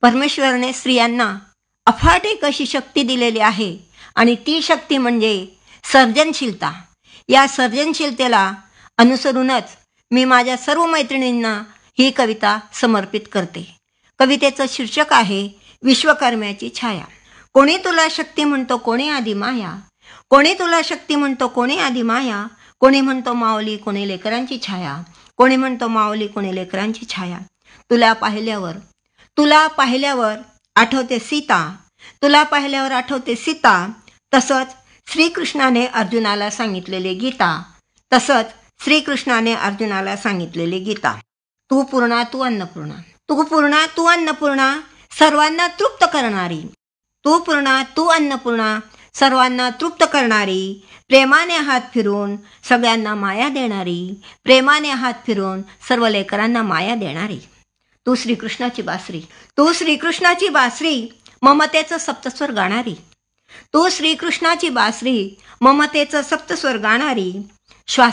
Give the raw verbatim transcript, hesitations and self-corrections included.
परमेश्वराने स्त्रियांना अफाट एक अशी शक्ती दिलेली आहे आणि ती शक्ती म्हणजे सर्जनशीलता. या सर्जनशीलतेला अनुसरूनच मी माझ्या सर्व मैत्रिणींना ही कविता समर्पित करते. कवितेचं शीर्षक आहे विश्वकर्म्याची छाया. कोणी तुला शक्ती म्हणतो, कोणी आधी माया. कोणी तुला शक्ती म्हणतो, कोणी आधी माया. कोणी म्हणतो माऊली, कोणी लेकरांची छाया. कोणी म्हणतो माऊली, कोणी लेकरांची छाया. तुला पाहिल्यावर तुला पाहिल्यावर आठवते सीता. तुला पाहिल्यावर आठवते सीता. तसंच श्रीकृष्णाने अर्जुनाला सांगितलेले गीता. तसंच श्रीकृष्णाने अर्जुनाला सांगितलेले गीता. तू पूर्णा, तू अन्नपूर्णा. तू पूर्णा, तू अन्नपूर्णा, सर्वांना तृप्त करणारी. तू पूर्णा, तू अन्नपूर्णा, सर्वांना तृप्त करणारी. प्रेमाने हात फिरून सगळ्यांना माया देणारी. प्रेमाने हात फिरून सर्व लेकरांना माया देणारी. तू श्रीकृष्णाची बासरी. तू श्रीकृष्णाची बासरी, ममतेचं सप्तस्वर गाणारी. तू श्रीकृष्णाची बासरी, ममतेचं सप्तस्वर गाणारी.